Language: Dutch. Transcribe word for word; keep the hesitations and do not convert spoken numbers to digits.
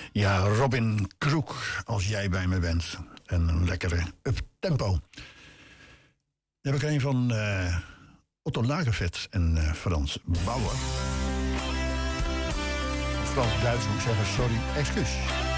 Ja, Robin Kroek, als jij bij me bent. En een lekkere uptempo. Dan heb ik een van uh, Otto Lagerfeld en uh, Frans Bauer. Frans Duits moet ik zeggen, sorry, excuus.